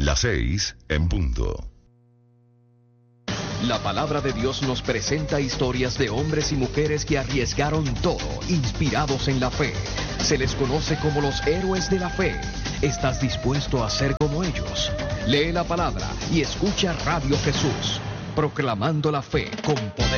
Las 6 en punto. La palabra de Dios nos presenta historias de hombres y mujeres que arriesgaron todo, inspirados en la fe. Se les conoce como los héroes de la fe. ¿Estás dispuesto a ser como ellos? Lee la palabra y escucha Radio Jesús, proclamando la fe con poder.